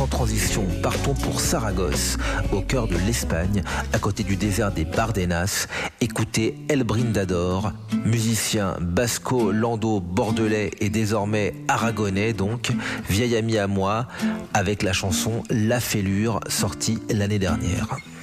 sans transition, partons pour Saragosse, au cœur de l'Espagne, à côté du désert des Bardenas. Écoutez El Brindador, musicien basco-lando bordelais et désormais aragonais donc, vieil ami à moi, avec la chanson La Fêlure, sortie l'année dernière.